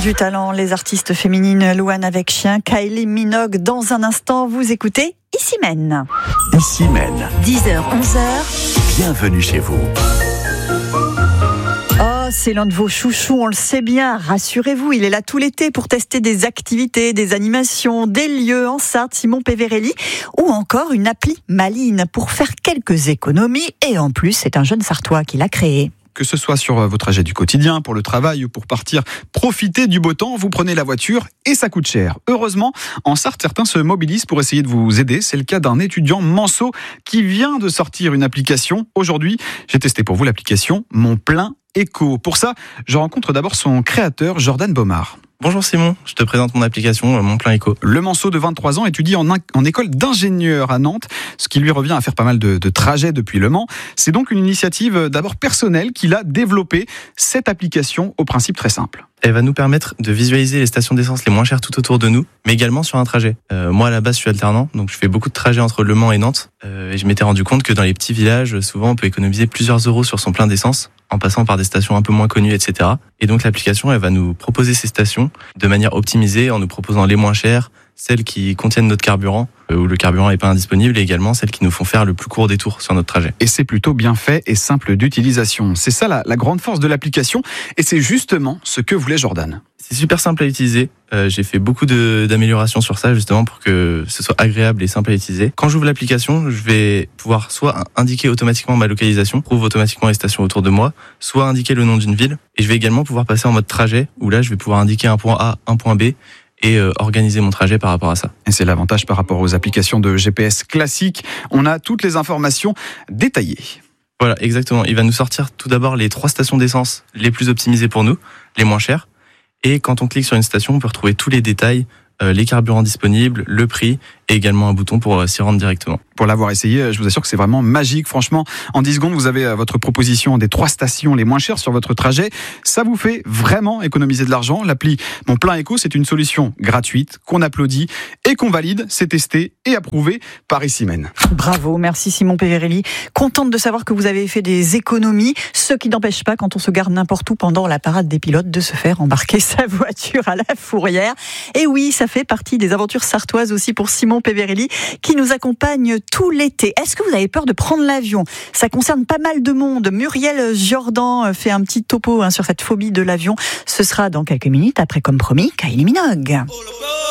du talent, les artistes féminines Louane avec chien, Kylie Minogue. Dans un instant, vous écoutez Ici Mène. Ici Mène. 10h, 11h. Bienvenue chez vous. Oh, c'est l'un de vos chouchous, on le sait bien. Rassurez-vous, il est là tout l'été pour tester des activités, des animations, des lieux en Sarthe, Simon Peverelli, ou encore une appli Maline pour faire quelques économies. Et en plus, c'est un jeune Sartois qui l'a créé. Que ce soit sur vos trajets du quotidien, pour le travail ou pour partir profiter du beau temps, vous prenez la voiture et ça coûte cher. Heureusement, en Sarthe, certains se mobilisent pour essayer de vous aider. C'est le cas d'un étudiant Manceau qui vient de sortir une application. Aujourd'hui, j'ai testé pour vous l'application Mon Plein Éco. Pour ça, je rencontre d'abord son créateur, Jordan Baumard. Bonjour Simon, je te présente mon application Mon Plein Éco. Le Manceau de 23 ans étudie en école d'ingénieur à Nantes, ce qui lui revient à faire pas mal de trajets depuis Le Mans. C'est donc une initiative d'abord personnelle qu'il a développée, cette application au principe très simple. Elle va nous permettre de visualiser les stations d'essence les moins chères tout autour de nous, mais également sur un trajet. Moi à la base je suis alternant, donc je fais beaucoup de trajets entre Le Mans et Nantes. Et je m'étais rendu compte que dans les petits villages, souvent on peut économiser plusieurs euros sur son plein d'essence, en passant par des stations un peu moins connues, etc. Et donc l'application, elle va nous proposer ces stations de manière optimisée, en nous proposant les moins chères, celles qui contiennent notre carburant, où le carburant n'est pas indisponible, et également celles qui nous font faire le plus court détour sur notre trajet. Et c'est plutôt bien fait et simple d'utilisation. C'est ça la grande force de l'application, et c'est justement ce que voulait Jordan. C'est super simple à utiliser. J'ai fait beaucoup d'améliorations sur ça, justement, pour que ce soit agréable et simple à utiliser. Quand j'ouvre l'application, je vais pouvoir soit indiquer automatiquement ma localisation, trouve automatiquement les stations autour de moi, soit indiquer le nom d'une ville. Et je vais également pouvoir passer en mode trajet, où là, je vais pouvoir indiquer un point A, un point B, et organiser mon trajet par rapport à ça. Et c'est l'avantage par rapport aux applications de GPS classiques. On a toutes les informations détaillées. Voilà, exactement. Il va nous sortir tout d'abord les 3 stations d'essence les plus optimisées pour nous, les moins chères. Et quand on clique sur une station, on peut retrouver tous les détails, les carburants disponibles, le prix et également un bouton pour s'y rendre directement. Pour l'avoir essayé, je vous assure que c'est vraiment magique. Franchement, en 10 secondes, vous avez votre proposition des 3 stations les moins chères sur votre trajet. Ça vous fait vraiment économiser de l'argent. L'appli Mon Plein Éco, c'est une solution gratuite qu'on applaudit et qu'on valide. C'est testé et approuvé par Ici Mène. Bravo, merci Simon Peverelli. Contente de savoir que vous avez fait des économies, ce qui n'empêche pas, quand on se garde n'importe où pendant la parade des pilotes, de se faire embarquer sa voiture à la fourrière. Et oui, ça fait partie des aventures sartoises aussi pour Simon Peverelli, qui nous accompagne tout l'été. Est-ce que vous avez peur de prendre l'avion ? Ça concerne pas mal de monde. Muriel Jordan fait un petit topo sur cette phobie de l'avion. Ce sera dans quelques minutes, après, comme promis, Kylie Minogue.